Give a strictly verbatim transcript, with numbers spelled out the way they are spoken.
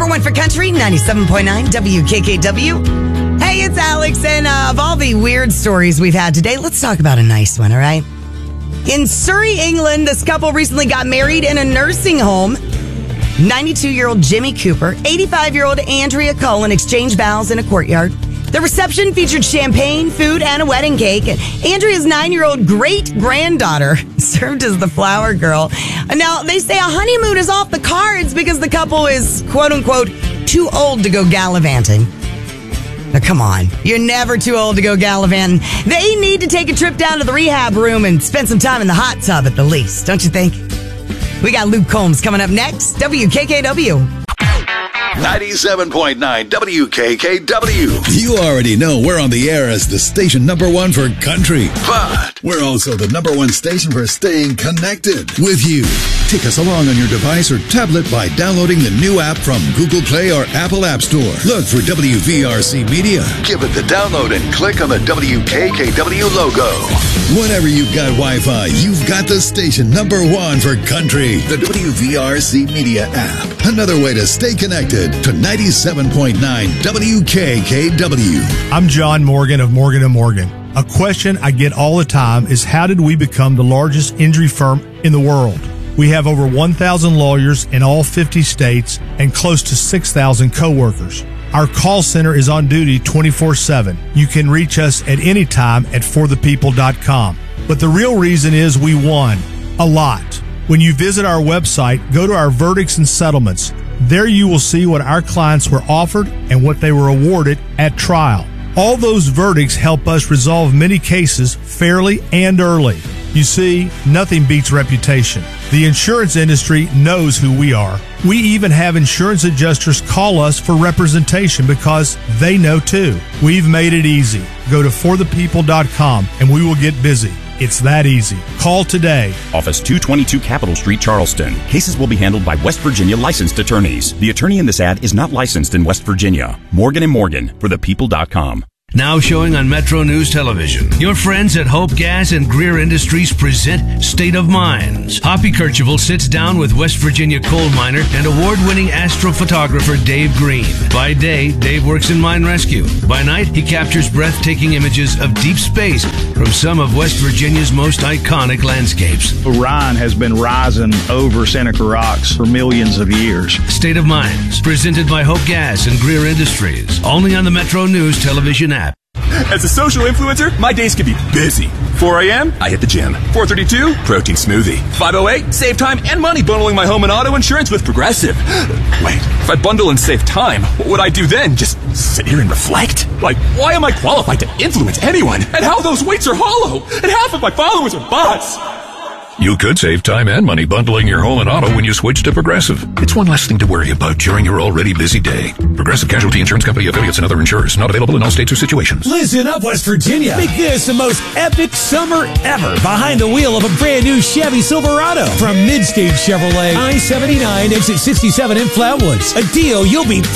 number one for country, ninety-seven point nine W K K W. Hey, it's Alex, and uh, of all the weird stories we've had today, let's talk about a nice one, all right? In Surrey, England, this couple recently got married in a nursing home. ninety-two-year-old Jimmy Cooper, eighty-five-year-old Andrea Cullen exchanged vows in a courtyard. The reception featured champagne, food, and a wedding cake. And Andrea's nine-year-old great-granddaughter served as the flower girl. Now, they say a honeymoon is off the cards because the couple is, quote-unquote, too old to go gallivanting. Now, come on. You're never too old to go gallivanting. They need to take a trip down to the rehab room and spend some time in the hot tub at the least, don't you think? We got Luke Combs coming up next. W K K W. ninety-seven point nine W K K W. You already know we're on the air as the station number one for country. But we're also the number one station for staying connected with you. Take us along on your device or tablet by downloading the new app from Google Play or Apple App Store. Look for W V R C Media. Give it the download and click on the W K K W logo. Whenever you've got Wi-Fi, you've got the station number one for country. The W V R C Media app. Another way to stay connected to ninety-seven point nine W K K W. I'm John Morgan of Morgan and Morgan. A question I get all the time is, how did we become the largest injury firm in the world? We have over one thousand lawyers in all fifty states and close to six thousand coworkers. Our call center is on duty twenty-four seven. You can reach us at any time at for the people dot com. But the real reason is we won a lot. When you visit our website, go to our verdicts and settlements. There you will see what our clients were offered and what they were awarded at trial. All those verdicts help us resolve many cases fairly and early. You see, nothing beats reputation. The insurance industry knows who we are. We even have insurance adjusters call us for representation because they know too. We've made it easy. Go to for the people dot com and we will get busy. It's that easy. Call today. Office two twenty-two Capitol Street, Charleston. Cases will be handled by West Virginia licensed attorneys. The attorney in this ad is not licensed in West Virginia. Morgan and Morgan, for the people dot com. Now showing on Metro News Television. Your friends at Hope Gas and Greer Industries present State of Mines. Hoppy Kercheval sits down with West Virginia coal miner and award-winning astrophotographer Dave Green. By day, Dave works in mine rescue. By night, he captures breathtaking images of deep space from some of West Virginia's most iconic landscapes. Orion has been rising over Seneca Rocks for millions of years. State of Mines, presented by Hope Gas and Greer Industries. Only on the Metro News Television app. As a social influencer, my days can be busy. four a.m., I hit the gym. four thirty-two, protein smoothie. five oh eight, save time and money bundling my home and auto insurance with Progressive. Wait, if I bundle and save time, what would I do then? Just sit here and reflect? Like, why am I qualified to influence anyone? And how those weights are hollow? And half of my followers are bots. You could save time and money bundling your home and auto when you switch to Progressive. It's one less thing to worry about during your already busy day. Progressive Casualty Insurance Company affiliates and other insurers. Not available in all states or situations. Listen up, West Virginia. Make this the most epic summer ever behind the wheel of a brand new Chevy Silverado from Midstage Chevrolet, I seventy-nine, exit sixty-seven in Flatwoods. A deal you'll be